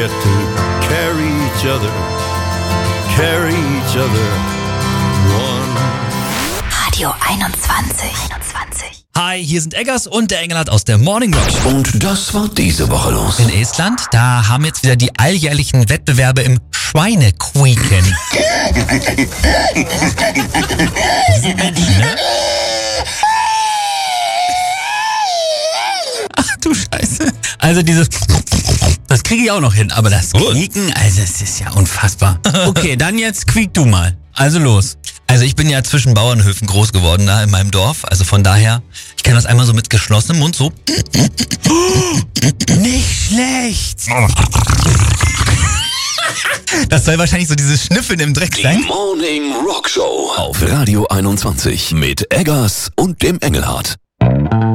To carry each other one. Radio 21. Hi, hier sind Eggers und der Engelhardt aus der Morning Rock Show. Und das war diese Woche los. In Estland, da haben jetzt wieder die alljährlichen Wettbewerbe im Schweinequeken. Das sind Menschen, ne? Ach du Scheiße. Also das kriege ich auch noch hin, aber das Quieken, also es ist ja unfassbar. Okay, dann jetzt quiek du mal. Also los. Also ich bin ja zwischen Bauernhöfen groß geworden da in meinem Dorf, also von daher, ich kann das einmal so mit geschlossenem Mund so. Nicht schlecht. Das soll wahrscheinlich so dieses Schnüffeln im Dreck sein. Die Morning Rock Show auf Radio 21 mit Eggers und dem Engelhardt.